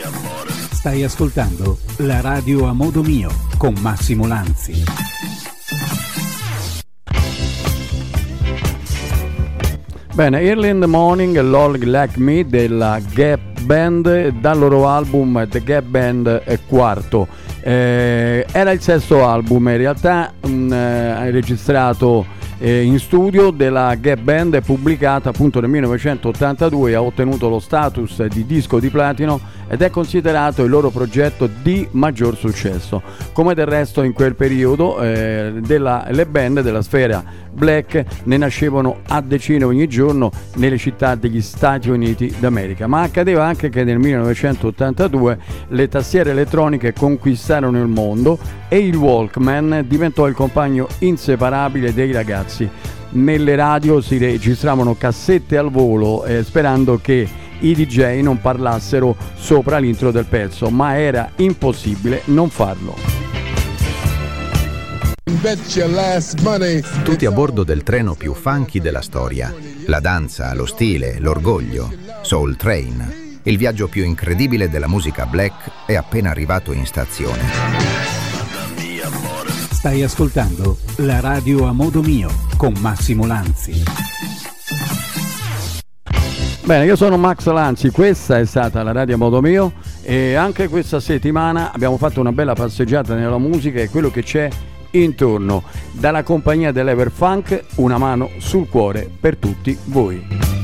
Stai ascoltando la radio a modo mio con Massimo Lanzi. Bene, Early in the Morning, Lol Like Me della Gap Band, dal loro album The Gap Band è quarto. Era il sesto album, in realtà registrato in studio della Gap Band, è pubblicata appunto nel 1982, ha ottenuto lo status di disco di platino ed è considerato il loro progetto di maggior successo. Come del resto in quel periodo le band della sfera black ne nascevano a decine ogni giorno nelle città degli Stati Uniti d'America, ma accadeva anche che nel 1982 le tastiere elettroniche conquistarono il mondo e il Walkman diventò il compagno inseparabile dei ragazzi. Nelle radio si registravano cassette al volo sperando che i DJ non parlassero sopra l'intro del pezzo, ma era impossibile non farlo. Tutti a bordo del treno più funky della storia. La danza, lo stile, l'orgoglio. Soul Train. Il viaggio più incredibile della musica black è appena arrivato in stazione. Stai ascoltando la radio a modo mio con Massimo Lanzi. Bene, io sono Max Lanzi, questa è stata la radio a modo mio e anche questa settimana abbiamo fatto una bella passeggiata nella musica e quello che c'è intorno. Dalla compagnia dell'Everfunk, una mano sul cuore per tutti voi.